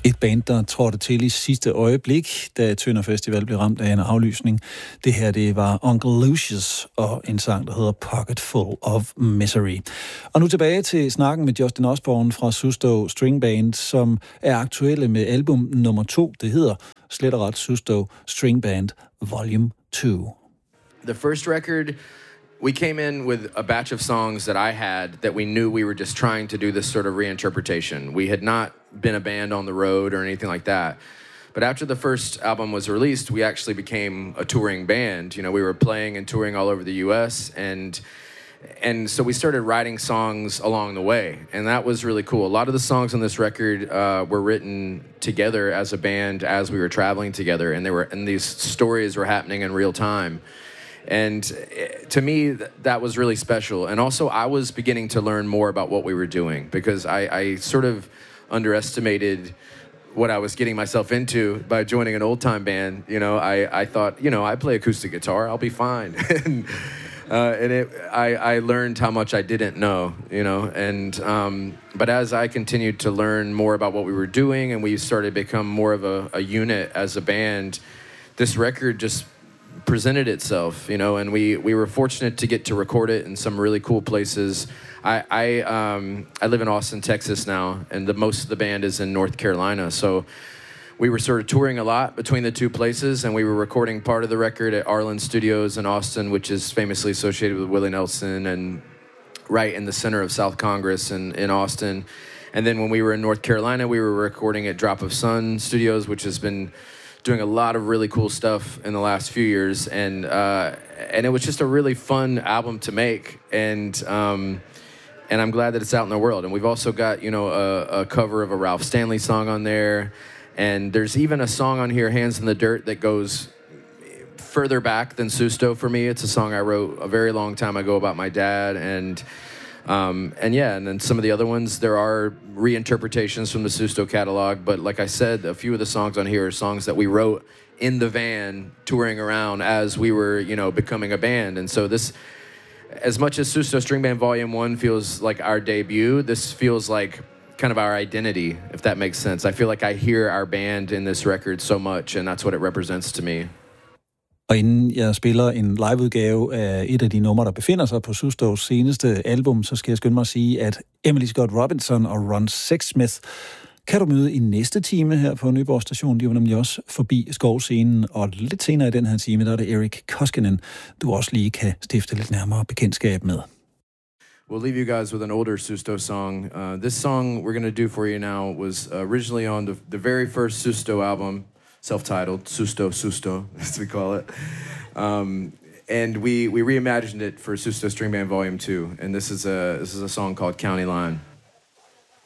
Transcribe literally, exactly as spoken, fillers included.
Et band, der trådte til i sidste øjeblik, da Tønder Festival blev ramt af en aflysning. Det her, det var Uncle Lucius og en sang, der hedder Pocket Full of Misery. Og nu tilbage til snakken med Justin Osborne fra Susto String Band, som er aktuelle med album nummer to. Det hedder slet og ret Susto String Band Volume to. The first record, we came in with a batch of songs that I had that we knew we were just trying to do this sort of reinterpretation. We had not been a band on the road or anything like that. But after the first album was released, we actually became a touring band. You know, we were playing and touring all over the U S and and so we started writing songs along the way, and that was really cool. A lot of the songs on this record uh, were written together as a band as we were traveling together, and they were and these stories were happening in real time. And to me, that was really special. And also, I was beginning to learn more about what we were doing, because I, I sort of underestimated what I was getting myself into by joining an old-time band. You know, I, I thought, you know, I play acoustic guitar, I'll be fine. and uh, and it, I, I learned how much I didn't know, you know. And um, but as I continued to learn more about what we were doing, and we started to become more of a, a unit as a band, this record just presented itself, you know, and we, we were fortunate to get to record it in some really cool places. I I, um, I live in Austin, Texas now, and the most of the band is in North Carolina. So we were sort of touring a lot between the two places, and we were recording part of the record at Arlen Studios in Austin, which is famously associated with Willie Nelson and right in the center of South Congress in, in Austin. And then when we were in North Carolina, we were recording at Drop of Sun Studios, which has been doing a lot of really cool stuff in the last few years, and uh, and it was just a really fun album to make, and um, and I'm glad that it's out in the world. And we've also got, you know, a, a cover of a Ralph Stanley song on there, and there's even a song on here, Hands in the Dirt, that goes further back than Susto for me. It's a song I wrote a very long time ago about my dad, and Um, and yeah, and then some of the other ones, there are reinterpretations from the Susto catalog, but like I said, a few of the songs on here are songs that we wrote in the van touring around as we were, you know, becoming a band. And so this, as much as Susto String Band Volume one feels like our debut, this feels like kind of our identity, if that makes sense. I feel like I hear our band in this record so much, and that's what it represents to me. Og inden jeg spiller en liveudgave af et af de numre, der befinder sig på Sustos seneste album, så skal jeg skynde mig at sige, at Emily Scott Robinson og Ron Sexsmith kan du møde i næste time her på Nyborg Station. De var nemlig også forbi skovscenen, og lidt senere i den her time, der er det Eric Koskinen, du også lige kan stifte lidt nærmere bekendtskab med. We'll leave you guys with an older Susto song. Uh, this song we're going to do for you now was originally on the, the very first Susto album, self-titled, Susto Susto, as we call it. Um, and we, we reimagined it for Susto String Band Volume two, and this is a this is a song called County Line.